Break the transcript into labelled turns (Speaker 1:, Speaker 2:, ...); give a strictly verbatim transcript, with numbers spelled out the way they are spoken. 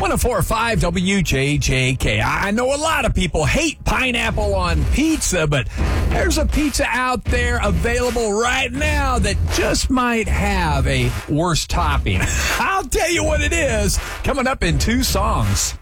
Speaker 1: one oh four point five W J J K. I know a lot of people hate pineapple on pizza, but there's a pizza out there available right now that just might have a worse topping. I'll tell you what it is coming up in two songs.